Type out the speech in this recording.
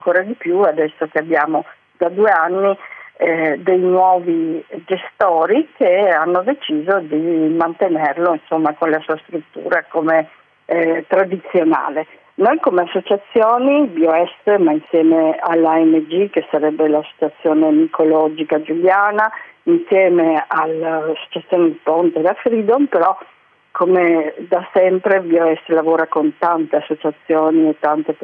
ancora di più adesso che abbiamo da 2 anni dei nuovi gestori che hanno deciso di mantenerlo insomma con la sua struttura come tradizionale. Noi come associazioni BioEst, ma insieme all'AMG, che sarebbe l'Associazione Micologica Giuliana, insieme all'Associazione Il Ponte e la Freedom, però come da sempre BioEst lavora con tante associazioni e tante